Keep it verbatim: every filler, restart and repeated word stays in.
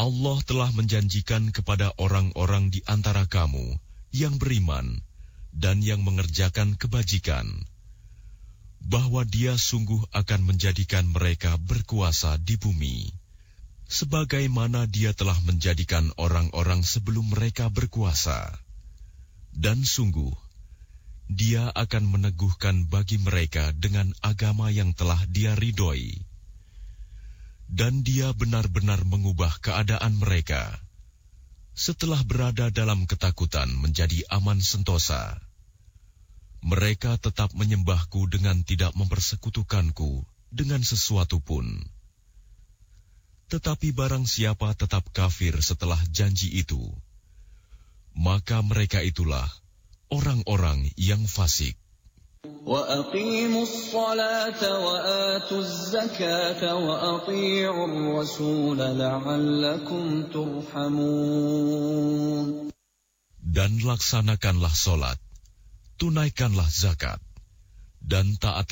Allah telah menjanjikan kepada orang-orang di antara kamu yang beriman dan yang mengerjakan kebajikan, bahwa Dia sungguh akan menjadikan mereka berkuasa di bumi, sebagaimana Dia telah menjadikan orang-orang sebelum mereka berkuasa. Dan sungguh, Dia akan meneguhkan bagi mereka dengan agama yang telah Dia ridhoi. Dan Dia benar-benar mengubah keadaan mereka setelah berada dalam ketakutan menjadi aman sentosa. Mereka tetap menyembahku dengan tidak mempersekutukanku dengan sesuatu pun. Tetapi barang siapa tetap kafir setelah janji itu, maka mereka itulah orang-orang yang fasik. وَأَقِيمُوا الصَّلَاةَ وَآتُوا الزَّكَاةَ وَأَطِيعُوا الرَّسُولَ لَعَلَّكُمْ تُرْحَمُونَ. Dan laksanakanlah solat, tunaikanlah zakat, dan taat